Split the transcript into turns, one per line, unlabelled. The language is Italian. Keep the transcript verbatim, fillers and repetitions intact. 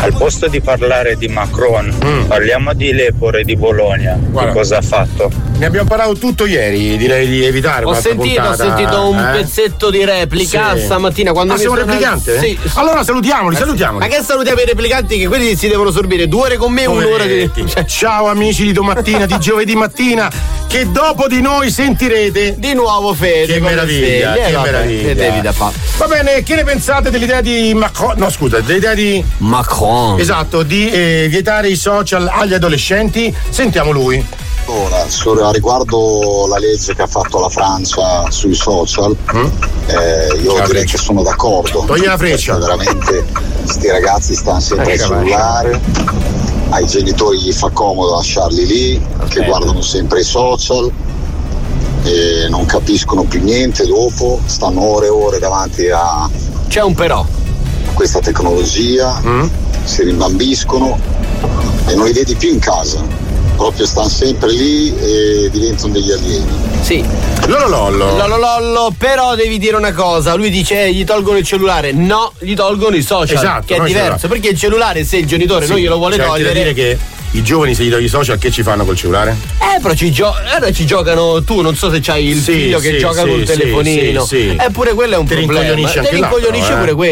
al posto di parlare di Macron, mm. parliamo di Lepore di Bologna. Guarda, che cosa ha fatto?
Ne abbiamo parlato tutto ieri, direi di evitare.
Ho sentito,
puntata,
ho sentito un
eh?
pezzetto di replica sì. stamattina quando
ah,
mi
sei un
sono...
replicante?
Sì.
Allora salutiamoli, salutiamoli.
Ma che salutiamo i replicanti che quelli si devono sorbire due ore con me, un'ora di.
Ciao amici di domattina, di giovedì mattina, che dopo di noi sentirete
di nuovo Fede.
Che meraviglia, che
vabbè,
meraviglia.
Devi da fa.
Va bene, che ne pensate dell'idea di Macron? No, scusa, dell'idea di
Macron.
Esatto, di eh, vietare i social agli adolescenti? Sentiamo lui.
Ora, a riguardo la legge che ha fatto la Francia sui social, mm? eh, io
Ciao,
direi che sono d'accordo.
Togli la freccia.
Veramente sti ragazzi stanno sempre al cellulare, ai genitori gli fa comodo lasciarli lì, okay. che guardano sempre i social e non capiscono più niente dopo, stanno ore e ore davanti a
c'è un però
questa tecnologia, mm? si rimbambiscono e non li vedi più in casa. Proprio stanno sempre lì e diventano degli alieni.
Sì.
Lollo lollo.
Lollo lollo, però devi dire una cosa. Lui dice eh, gli tolgono il cellulare. No, gli tolgono i social.
Esatto.
Che è diverso. Perché il cellulare, se il genitore sì, non glielo vuole
cioè,
togliere.
Dire che i giovani, se gli togli i social, che ci fanno col cellulare?
Eh, però ci, gio- eh, ci giocano. Tu non so se c'hai il
sì,
figlio che
sì,
gioca
sì,
col
sì,
telefonino.
Sì, sì.
Eppure quello è un
Te
problema.
Rincoglionisce
Te
anche
rincoglionisce
l'altro,
pure
eh.
quello.